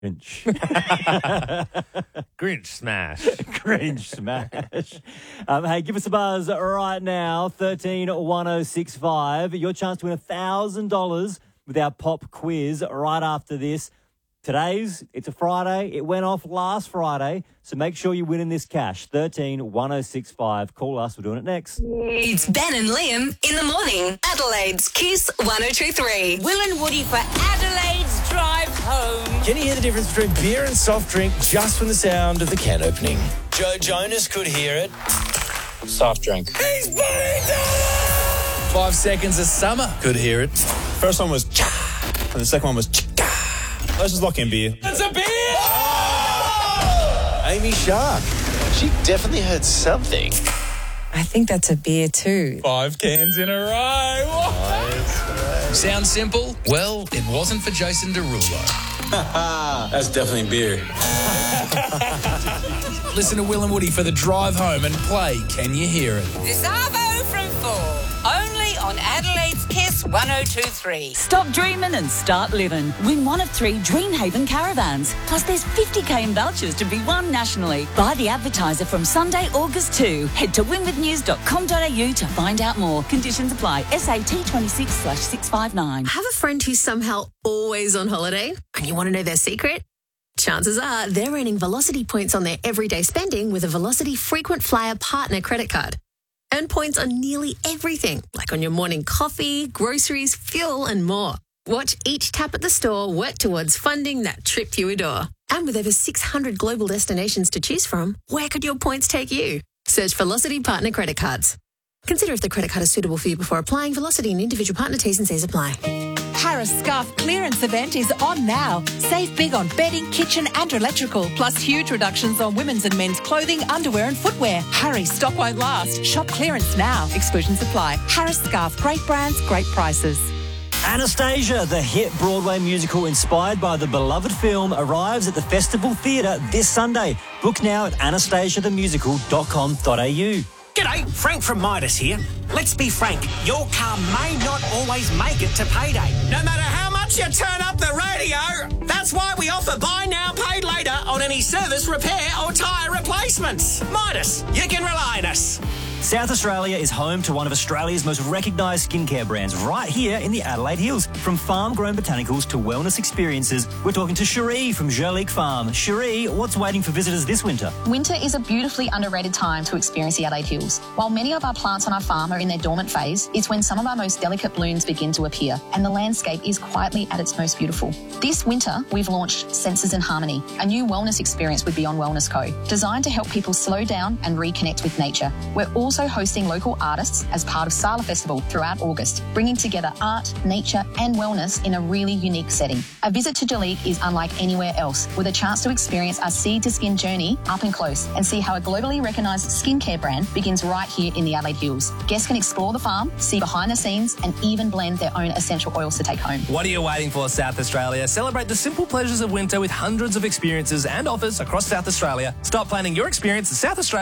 Grinch. Grinch smash. Grinch smash. Hey, give us a buzz right now, 131065. Your chance to win $1,000 with our pop quiz right after this. It's a Friday. It went off last Friday, so make sure you win in this cash. 131065. Call us. We're doing it next. It's Ben and Liam in the morning. Adelaide's Kiss 102.3. Will and Woody for Adelaide's drive home. Can you hear the difference between beer and soft drink just from the sound of the can opening? Joe Jonas could hear it. Soft drink. He's $20! 5 seconds of summer could hear it. First one was cha, and the second one was cha. Let's just lock in beer. It's a beer! Oh! Amy Shark. She definitely heard something. I think that's a beer too. 5 cans in a row. Sounds simple? Well, it wasn't for Jason Derulo. That's definitely beer. Listen to Will and Woody for the drive home and play Can You Hear It? This Arvo from 4. Only on Adelaide's Kiss 102.3. Stop dreaming and start living. Win one of 3 Dreamhaven caravans. Plus there's 50k in vouchers to be won nationally. Buy the advertiser from Sunday, August 2. Head to winwithnews.com.au to find out more. Conditions apply. SAT 26/659. Have a friend who's somehow always on holiday and you want to know their secret? Chances are they're earning Velocity points on their everyday spending with a Velocity Frequent Flyer Partner credit card. Earn points on nearly everything, like on your morning coffee, groceries, fuel, and more. Watch each tap at the store work towards funding that trip you adore. And with over 600 global destinations to choose from, where could your points take you? Search Velocity Partner Credit Cards. Consider if the credit card is suitable for you before applying. Velocity and individual partner T's and C's apply. Harris Scarf clearance event is on now. Save big on bedding, kitchen and electrical, plus huge reductions on women's and men's clothing, underwear and footwear. Hurry, stock won't last. Shop clearance now. Exclusions apply. Harris Scarf, great brands, great prices. Anastasia, the hit Broadway musical inspired by the beloved film, arrives at the Festival Theatre this Sunday. Book now at anastasiathemusical.com.au. G'day, Frank from Midas here. Let's be frank, your car may not always make it to payday. No matter how much you turn up the radio, that's why we offer buy now, pay later on any service, repair or tyre replacements. Midas, you can rely on us. South Australia is home to one of Australia's most recognised skincare brands right here in the Adelaide Hills. From farm-grown botanicals to wellness experiences, we're talking to Cherie from Jurlique Farm. Cherie, what's waiting for visitors this winter? Winter is a beautifully underrated time to experience the Adelaide Hills. While many of our plants on our farm are in their dormant phase, it's when some of our most delicate blooms begin to appear and the landscape is quietly at its most beautiful. This winter, we've launched Senses in Harmony, a new wellness experience with Beyond Wellness Co, designed to help people slow down and reconnect with nature. We're also hosting local artists as part of Sala Festival throughout August, bringing together art, nature and wellness in a really unique setting. A visit to Jurlique is unlike anywhere else, with a chance to experience our seed to skin journey up and close and see how a globally recognised skincare brand begins right here in the Adelaide Hills. Guests can explore the farm, see behind the scenes and even blend their own essential oils to take home. What are you waiting for, South Australia? Celebrate the simple pleasures of winter with hundreds of experiences and offers across South Australia. Start planning your experience at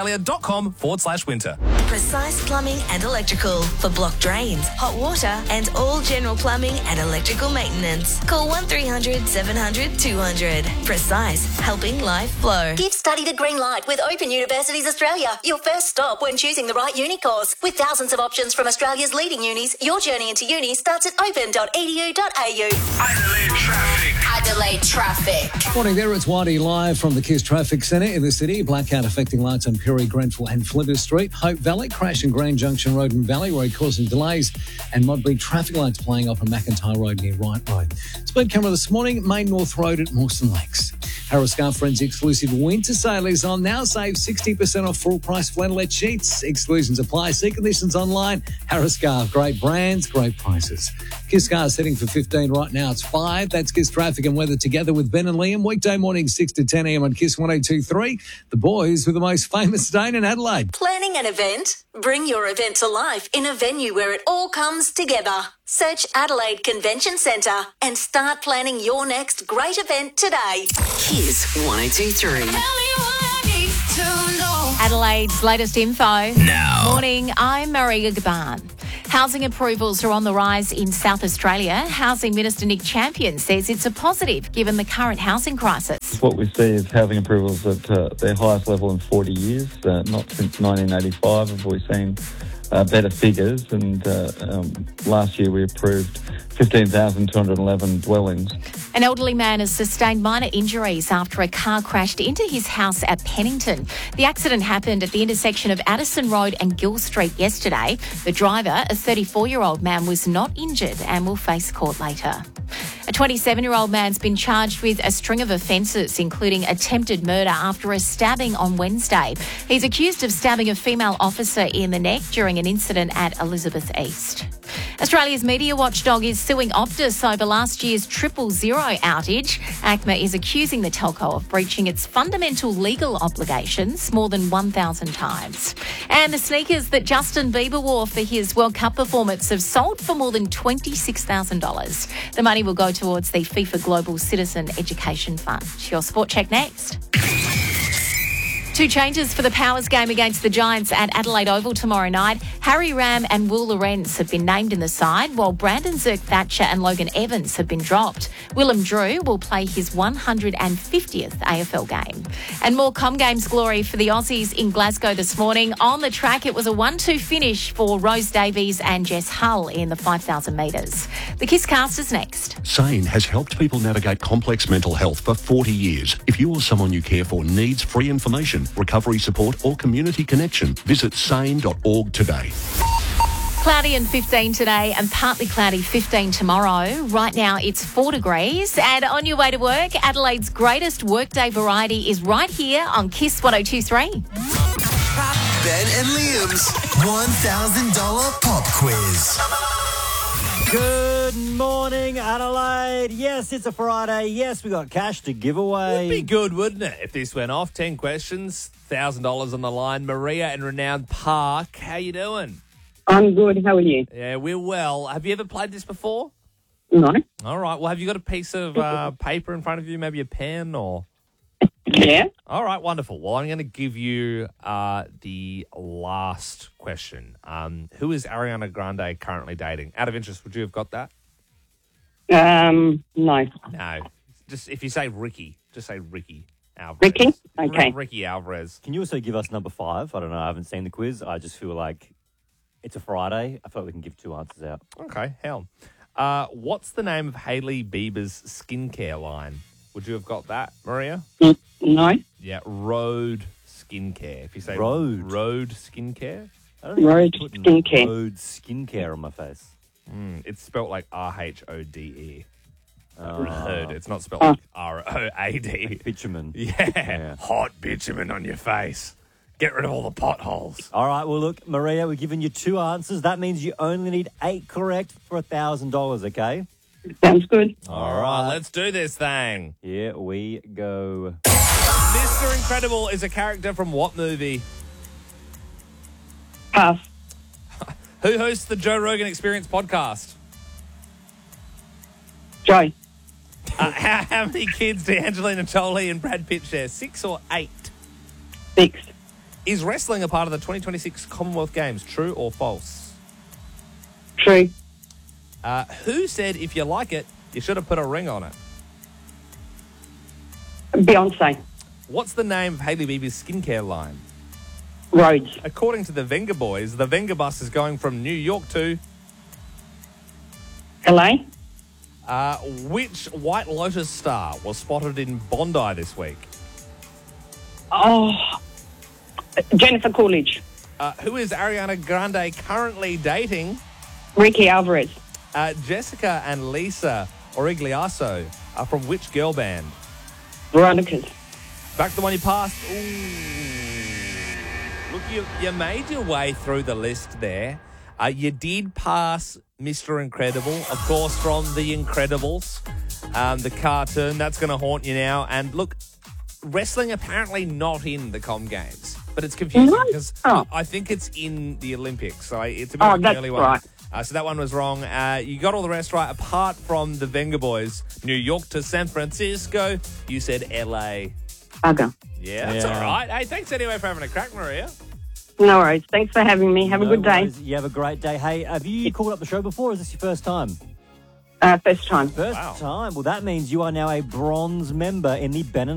southaustralia.com/winter. Precise Plumbing and Electrical for block drains, hot water and all general plumbing and electrical maintenance. Call 1300 700 200. Precise, helping life flow. Give study the green light with Open Universities Australia, your first stop when choosing the right uni course. With thousands of options from Australia's leading unis, your journey into uni starts at open.edu.au. Adelaide Traffic. Adelaide Traffic. Morning there, it's Whitey live from the Kiss Traffic Centre in the city. Blackout affecting lights on Perry, Grenfell and Flinders Street. Hope Valley, crash in Grand Junction Road in Valley Road causing delays, and Modbury traffic lights playing off on McIntyre Road near Wright Road. Speed camera this morning, Main North Road at Mawson Lakes. Harris Scarf Friends exclusive winter sale is on now. Save 60% off full price flannelette sheets. Exclusions apply. See conditions online. Harris Scarf, great brands, great prices. Kiss Cars heading for 15 right now. It's 5. That's Kiss Traffic and Weather together with Ben and Liam. Weekday morning 6 to 10 a.m. on Kiss 102.3. The boys with the most famous stain in Adelaide. Planning an event? Bring your event to life in a venue where it all comes together. Search Adelaide Convention Centre and start planning your next great event today. Kiss 102.3. Adelaide's latest info. Now. Morning, I'm Maria Gaban. Housing approvals are on the rise in South Australia. Housing Minister Nick Champion says it's a positive given the current housing crisis. What we see is housing approvals at their highest level in 40 years. Not since 1985 have we seen better figures. And last year we approved 15,211 dwellings. An elderly man has sustained minor injuries after a car crashed into his house at Pennington. The accident happened at the intersection of Addison Road and Gill Street yesterday. The driver, a 34-year-old man, was not injured and will face court later. A 27-year-old man's been charged with a string of offences, including attempted murder after a stabbing on Wednesday. He's accused of stabbing a female officer in the neck during an incident at Elizabeth East. Australia's media watchdog is suing Optus over last year's 000 outage. ACMA is accusing the telco of breaching its fundamental legal obligations more than 1,000 times. And the sneakers that Justin Bieber wore for his World Cup performance have sold for more than $26,000. The money will go towards the FIFA Global Citizen Education Fund. Your Sport Check next. 2 changes for the Powers game against the Giants at Adelaide Oval tomorrow night. Harry Ram and Will Lorenz have been named in the side, while Brandon Zerk-Thatcher and Logan Evans have been dropped. Willem Drew will play his 150th AFL game. And more Com Games glory for the Aussies in Glasgow this morning. On the track, it was a 1-2 finish for Rose Davies and Jess Hull in the 5,000 metres. The Kiss Cast is next. SANE has helped people navigate complex mental health for 40 years. If you or someone you care for needs free information, recovery support or community connection, visit sane.org today. Cloudy and 15 today and partly cloudy 15 tomorrow. Right now it's 4 degrees. And on your way to work, Adelaide's greatest workday variety is right here on Kiss 102.3. Ben and Liam's $1,000 pop quiz. Good morning, Adelaide. Yes, it's a Friday. Yes, we got cash to give away. Would be good, wouldn't it, if this went off? 10 questions, $1,000 on the line. Maria in Renowned Park, how you doing? I'm good. How are you? Yeah, we're well. Have you ever played this before? No. All right. Well, have you got a piece of paper in front of you, maybe a pen or? Yeah. All right, wonderful. Well, I'm going to give you the last question. Who is Ariana Grande currently dating? Out of interest, would you have got that? No. No. Just if you say Ricky, just say Ricky Alvarez. Ricky? Okay. Ricky Alvarez. Can you also give us number 5? I don't know. I haven't seen the quiz. I just feel like it's a Friday. I feel like we can give 2 answers out. Okay, hell. What's the name of Hailey Bieber's skincare line? Would you have got that, Maria? No. Yeah, Rhode Skincare. If you say Rhode Skincare. I don't think Rhode I'm putting Skincare. Rhode Skincare on my face. It's spelt like RHODE. Oh. Rhode. It's not spelled like ROAD. Bitumen. Yeah. Hot bitumen on your face. Get rid of all the potholes. All right, well, look, Maria, we're giving you 2 answers. That means you only need 8 correct for $1,000, okay? Sounds good. All right, let's do this thing. Here we go. Mr. Incredible is a character from what movie? Pass. Who hosts the Joe Rogan Experience podcast? Joe. How many kids do Angelina Jolie and Brad Pitt share? 6 or 8? 6. Is wrestling a part of the 2026 Commonwealth Games? True or false? True. Who said if you like it, you should have put a ring on it? Beyonce. What's the name of Hailey Bieber's skincare line? Rhodes. According to the Venga Boys, the Venga bus is going from New York to... LA. Which White Lotus star was spotted in Bondi this week? Oh, Jennifer Coolidge. Who is Ariana Grande currently dating? Ricky Alvarez. Jessica and Lisa Origliasso are from which girl band? Veronica's. Back to the one you passed. Ooh. Look, you made your way through the list there. You did pass Mr. Incredible, of course, from The Incredibles, the cartoon. That's going to haunt you now. And look, wrestling apparently not in the Com Games, but it's confusing because I think it's in the Olympics. So it's a bit of an early one. Right. So that one was wrong. You got all the rest right, apart from the Venga Boys. New York to San Francisco. You said LA. Bugger. Yeah, that's all right. Hey, thanks anyway for having a crack, Maria. No worries. Thanks for having me. Have a No good day. worries. You have a great day. Hey, have you called up the show before, or is this your first time? First time. First time. Well, that means you are now a bronze member in the Ben and